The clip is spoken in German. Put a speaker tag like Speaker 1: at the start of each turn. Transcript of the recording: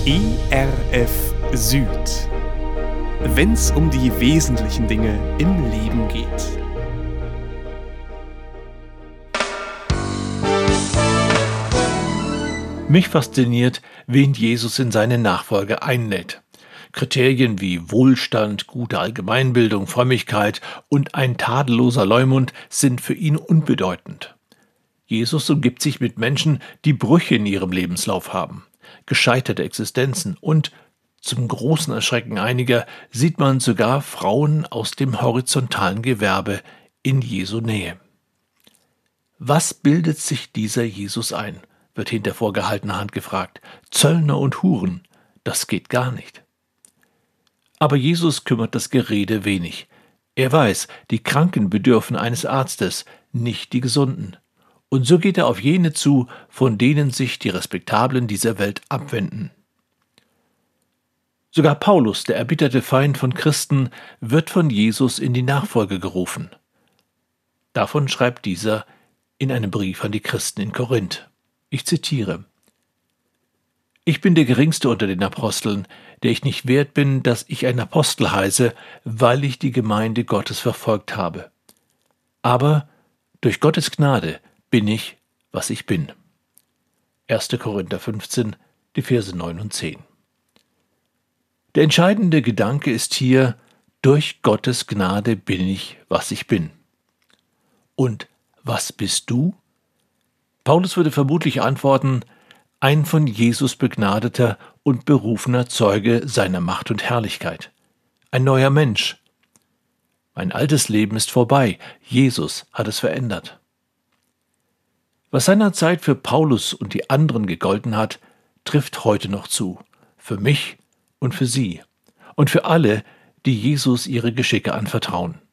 Speaker 1: ERF Süd. Wenn's um die wesentlichen Dinge im Leben geht.
Speaker 2: Mich fasziniert, wen Jesus in seine Nachfolge einlädt. Kriterien wie Wohlstand, gute Allgemeinbildung, Frömmigkeit und ein tadelloser Leumund sind für ihn unbedeutend. Jesus umgibt sich mit Menschen, die Brüche in ihrem Lebenslauf haben, gescheiterte Existenzen und, zum großen Erschrecken einiger, sieht man sogar Frauen aus dem horizontalen Gewerbe in Jesu Nähe. Was bildet sich dieser Jesus ein? Wird hinter vorgehaltener Hand gefragt. Zöllner und Huren, das geht gar nicht. Aber Jesus kümmert das Gerede wenig. Er weiß, die Kranken bedürfen eines Arztes, nicht die Gesunden. Und so geht er auf jene zu, von denen sich die Respektablen dieser Welt abwenden. Sogar Paulus, der erbitterte Feind von Christen, wird von Jesus in die Nachfolge gerufen. Davon schreibt dieser in einem Brief an die Christen in Korinth. Ich zitiere: Ich bin der Geringste unter den Aposteln, der ich nicht wert bin, dass ich ein Apostel heiße, weil ich die Gemeinde Gottes verfolgt habe. Aber durch Gottes Gnade bin ich, was ich bin. 1. Korinther 15, die Verse 9 und 10. Der entscheidende Gedanke ist hier: Durch Gottes Gnade bin ich, was ich bin. Und was bist du? Paulus würde vermutlich antworten: ein von Jesus begnadeter und berufener Zeuge seiner Macht und Herrlichkeit. Ein neuer Mensch. Mein altes Leben ist vorbei, Jesus hat es verändert. Was seinerzeit für Paulus und die anderen gegolten hat, trifft heute noch zu. Für mich und für Sie. Und für alle, die Jesus ihre Geschicke anvertrauen.